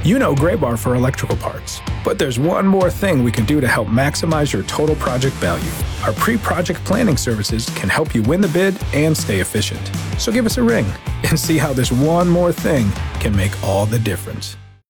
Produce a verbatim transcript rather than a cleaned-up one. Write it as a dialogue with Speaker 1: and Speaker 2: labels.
Speaker 1: You know Graybar for electrical parts, but there's one more thing we can do to help maximize your total project value. Our pre-project planning services can help you win the bid and stay efficient. So give us a ring and see how this one more thing can make all the difference.